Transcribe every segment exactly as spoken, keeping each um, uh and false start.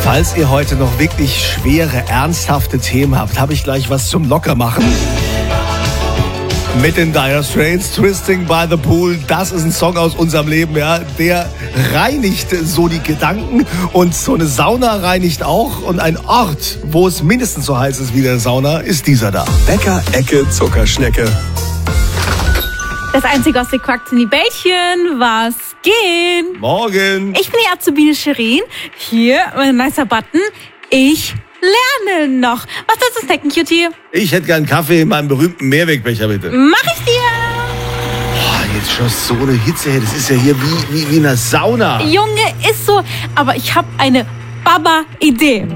Falls ihr heute noch wirklich schwere, ernsthafte Themen habt, habe ich gleich was zum Lockermachen. Mit den Dire Straits, Twisting by the Pool, das ist ein Song aus unserem Leben, ja. Der reinigt so die Gedanken und so eine Sauna reinigt auch. Und ein Ort, wo es mindestens so heiß ist wie eine Sauna, ist dieser da. Bäcker Ecke Zuckerschnecke. Das Einzige aus den Quacks sind die Bällchen. Was geht? Morgen. Ich bin die Azubine Shirin. Hier, mein nicer Button. Ich lerne noch. Was sollst du snacken, Cutie? Ich hätte gern Kaffee in meinem berühmten Mehrwegbecher, bitte. Mach ich dir. Boah, jetzt schon so eine Hitze. Das ist ja hier wie, wie, wie eine Sauna. Junge, ist so. Aber ich habe eine Baba-Idee.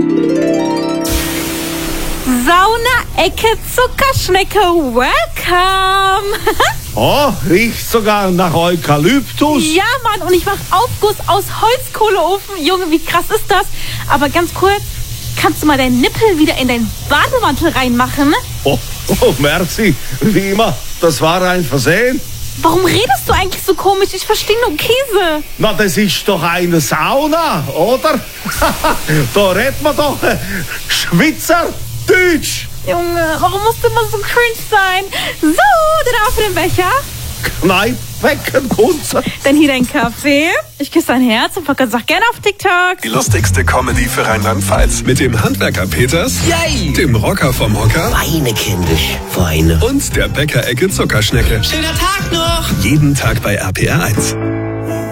Sauna-Ecke Zuckerschnecke, welcome! Oh, riecht sogar nach Eukalyptus. Ja, Mann, und ich mach Aufguss aus Holzkohleofen. Junge, wie krass ist das? Aber ganz kurz, kannst du mal deinen Nippel wieder in deinen Bademantel reinmachen? Oh, oh, merci. Wie immer, das war ein Versehen. Warum redest du eigentlich so komisch? Ich verstehe nur Käse. Na, das ist doch eine Sauna, oder? Da redet man doch äh, Schweizerdeutsch. Junge, warum musst du immer so cringe sein? So, dann auf den Becher. Kneipp, wecken, Kunze. Dann hier dein Kaffee. Ich küsse dein Herz und Volker sagt gerne auf TikTok. Die lustigste Comedy für Rheinland-Pfalz. Mit dem Handwerker Peters, Yay! dem Rocker vom Hocker Feine kindisch, feine. und der Bäcker Ecke Zuckerschnecke. Schöner Tag noch! Jeden Tag bei R P R eins.